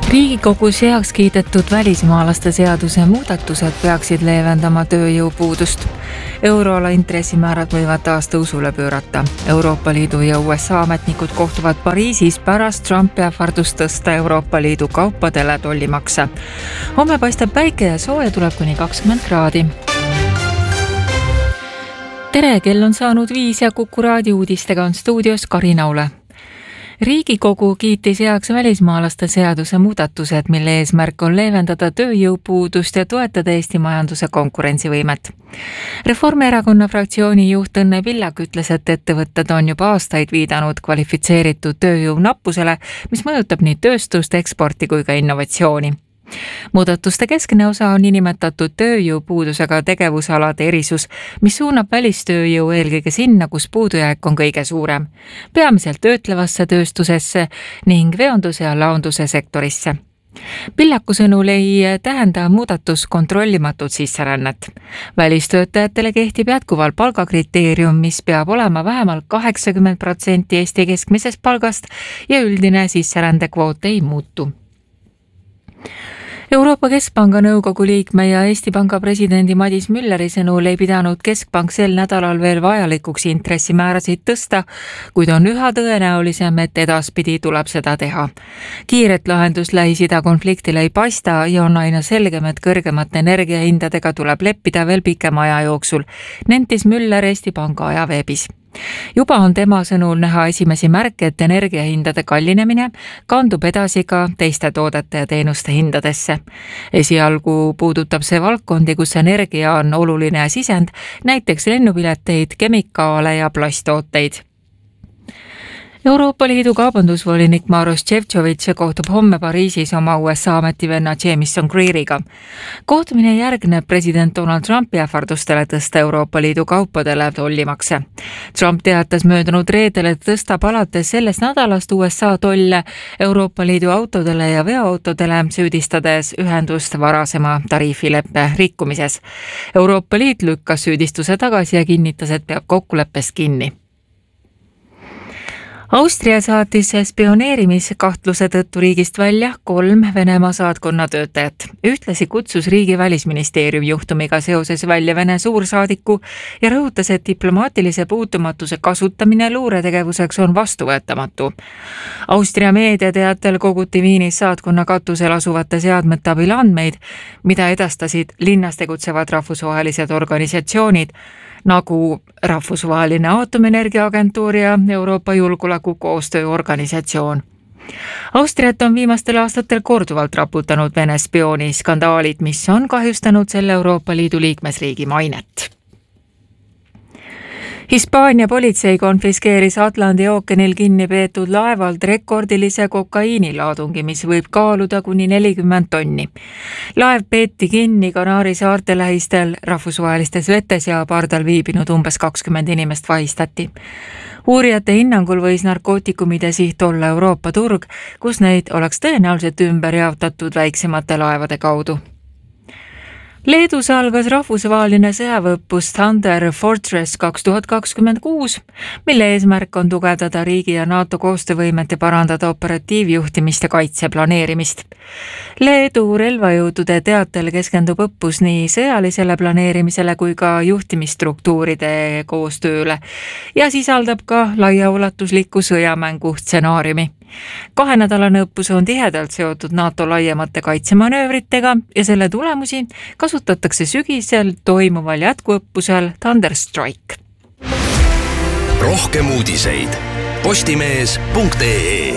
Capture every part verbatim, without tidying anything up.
Riigikogus heaks kiidetud välismaalaste seaduse muudatused peaksid leevendama tööjõupuudust. Euroala intressimäärad võivad taas tõusule pöörata. Euroopa Liidu ja U S A ametnikud kohtuvad Pariisis pärast Trumpi ähvardust tõsta Euroopa Liidu kaupadele tollimakse. Homme paistab päike ja sooja tuleb kuni kakskümmend kraadi. Tere, kell on saanud viis ja Kuku raadio uudistega on stuudios Karin Aule. Riigikogu kiitis heaks välismaalaste seaduse muudatused, mille eesmärk on leevendada tööjõupuudust ja toetada Eesti majanduse konkurentsivõimet. Reformierakonna fraktsiooni juht Õnne Pillak ütles, et ettevõtted on juba aastaid viidanud kvalifitseeritud tööjõu nappusele, mis mõjutab nii tööstust, eksporti kui ka innovatsiooni. Muudatuste keskne osa on inimetatud tööjõupuudusega tegevusalade erisus, mis suunab välistööjõu eelkõige sinna, kus puudujääk on kõige suurem, peamiselt töötlevasse tööstusesse ning veonduse ja launduse sektorisse. Pillaku sõnul ei tähenda muudatus kontrollimatut sisserännet. Välistöötajatele kehtib jätkuval palgakriteerium, mis peab olema vähemalt kaheksakümmend protsenti Eesti keskmisest palgast ja üldine sisserändekvoot ei muutu. Euroopa Keskpanga nõukogu liikme ja Eesti Panga presidendi Madis Mülleri sõnul ei pidanud Keskpank sel nädalal veel vajalikuks intressimäärasid tõsta, kuid on üha tõenäolisem, et edaspidi tuleb seda teha. Kiiret lahendus Lähis-Ida konfliktile ei paista ja on aina selgem, et kõrgemate energiahindadega tuleb leppida veel pikema aja jooksul, nentis Müller Eesti Panga ajaveebis. Juba on tema sõnul näha esimesi märke, et energiahindade kallinemine kandub edasi ka teiste toodete ja teenuste hindadesse. Esialgu puudutab see valdkondi, kus energia on oluline sisend, näiteks lennupileteid, kemikaale ja plasttooteid. Euroopa Liidu kaubandusvolinik Maroš Šefčovič kohtub homme Pariisis oma U S A ametivenna Jamieson Greeriga. Kohtumine järgneb president Donald Trumpi ähvardustele tõsta Euroopa Liidu kaupadele tollimakse. Trump teatas möödunud reedel, et tõstab alates sellest nädalast U S A tolle Euroopa Liidu autodele ja veoautodele, süüdistades ühendust varasema tariifileppe rikkumises. Euroopa Liit lükkas süüdistuse tagasi ja kinnitas, et peab kokkuleppest kinni. Austria saatis spioneerimiskahtluse tõttu riigist välja kolm Venemaa saatkonna töötajat. Ühtlasi kutsus riigi välisministeerium juhtumiga seoses välja Vene suursaadiku ja rõhutas, et diplomaatilise puutumatuse kasutamine luuretegevuseks on vastuvõetamatu. Austria meedia teatel koguti Viinis saatkonna katusel asuvate seadmete abil andmeid, mida edastasid linnas tegutsevad rahvusvahelised organisatsioonid, nagu Rahvusvaheline Aatomienergiaagentuur ja Euroopa Julgeoleku koostööorganisatsioon. Austriat on viimastel aastatel korduvalt raputanud Vene spiooni skandaalid, mis on kahjustanud selle Euroopa Liidu liikmesriigi mainet. Hispaania politsei konfiskeeris Atlandi ookeanil kinni peetud laevalt rekordilise kokaiinilaadungi, mis võib kaaluda kuni nelikümmend tonni. Laev peeti kinni Kanaari saarte lähistel rahvusvahelistes vetes ja pardal viibinud umbes kakskümmend inimest vahistati. Uurijate hinnangul võis narkootikumide siht olla Euroopa turg, kus neid oleks tõenäoliselt ümber jaotatud väiksemate laevade kaudu. Leedus algas rahvusvaheline sõjaväeõppus Thunder Fortress kaks tuhat kakskümmend kuus, mille eesmärk on tugevdada riigi ja NATO koostöövõimet ja parandada operatiivjuhtimist ja kaitseplaneerimist. Leedu relvajõudude teatel keskendub õppus nii sõjalisele planeerimisele kui ka juhtimisstruktuuride koostööle ja sisaldab ka laiaulatusliku sõjamängu stsenaariumi. Kahenädalane õppus on tihedalt seotud NATO laiemate kaitsemanöövritega ja selle tulemusi kasutatakse sügisel toimuval jätkuõppusel Thunder Strike. Rohkem uudiseid postimees punkt ee.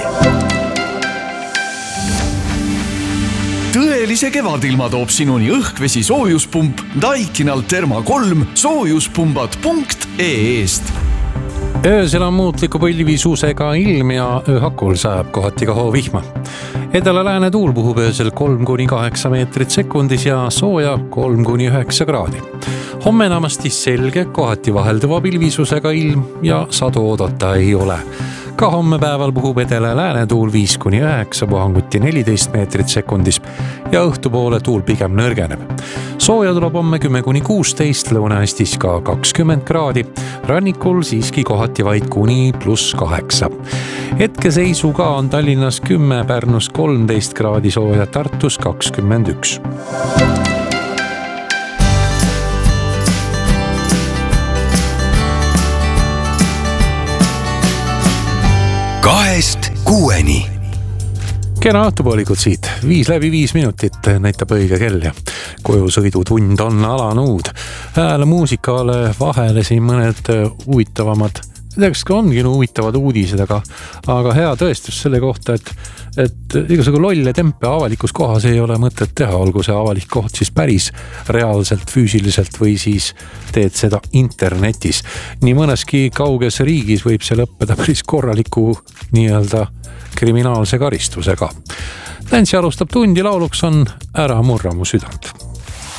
Tõelise kevadilma toob sinuni õhkvesi soojuspump Daikinal Therma kolm soojuspumbad punkt ee-st. Öösel on muutliku põlvisuusega ilm ja ööhakul sajab kohati ka hoovihma. Edela-lääne tuul puhub öösel kolm kuni kaheksa meetrit sekundis ja sooja kolm kuni üheksa kraadi. Homme enamasti selge, kohati vahelduva pilvisusega ilm ja sadu oodata ei ole. ka homme päeval puhub edela läänetuul viis kuni üheksa, puhanguti neliteist meetrit sekundis ja õhtupoole tuul pigem nõrgeneb. Sooja tuleb homme kümme kuni kuusteist, Lõuna-Eestis ka kakskümmend kraadi, rannikul siiski kohati vaid kuni pluss kaheksa. Hetkeseisuga on Tallinnas kümme, Pärnus kolmteist kraadi sooja, Tartus kakskümmend üks. kahest kuueni. Kena õhtupoolikud siit, viis läbi viis minutit näitab õige kell ja kojusõidutund on alanud. Hääle muusikale vahele siin mõned huvitavamad, ei tea, kas ka ongi huvitavad uudised, aga, aga hea tõestus selle kohta, et, et igasugu lolle tempe avalikus kohas ei ole mõtet teha, olgu see avalik koht siis päris reaalselt, füüsiliselt või siis teed seda internetis. Nii mõneski kauges riigis võib see lõppeda päris korraliku nii-öelda kriminaalse karistusega. Tänsi alustab tundi, lauluks on Ära murra mu südant.